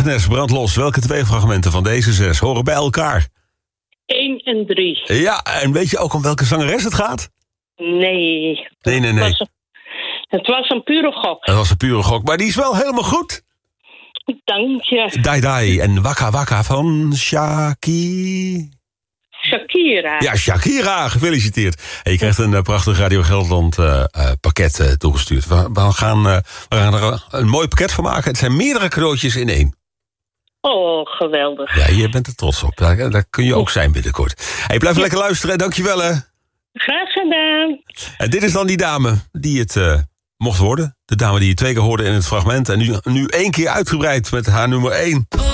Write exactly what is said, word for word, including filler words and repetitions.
Agnes, brand los. Welke twee fragmenten van deze zes horen bij elkaar? één en drie. Ja, en weet je ook om welke zangeres het gaat? Nee. Nee, nee, nee. Het was een, het was een pure gok. Het was een pure gok, maar die is wel helemaal goed. Dank je. Dai Dai en Waka Waka van Shaki... Shakira. Ja, Shakira, gefeliciteerd. En je krijgt een uh, prachtig Radio Gelderland uh, uh, pakket uh, toegestuurd. We, we, gaan, uh, we gaan er een mooi pakket van maken. Het zijn meerdere cadeautjes in één. Oh, geweldig. Ja, je bent er trots op. Daar, daar kun je ook zijn binnenkort. Hey, blijf lekker luisteren. Dankjewel, hè. Graag gedaan. En dit is dan die dame die het uh, mocht worden. De dame die je twee keer hoorde in het fragment. En nu, nu één keer uitgebreid met haar nummer één.